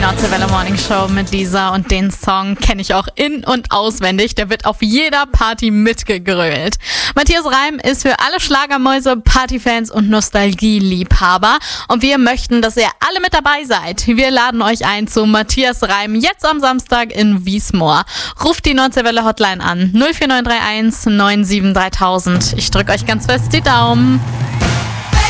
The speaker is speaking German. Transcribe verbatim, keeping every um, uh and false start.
Nordsee Welle Morning Show mit Lisa und den Song kenne ich auch in- und auswendig. Der wird auf jeder Party mitgegrölt. Matthias Reim ist für alle Schlagermäuse, Partyfans und Nostalgieliebhaber. Und wir möchten, dass ihr alle mit dabei seid. Wir laden euch ein zu Matthias Reim jetzt am Samstag in Wiesmoor. Ruft die Nordsee Welle Hotline an null vier neun drei eins neun sieben drei tausend. Ich drücke euch ganz fest die Daumen.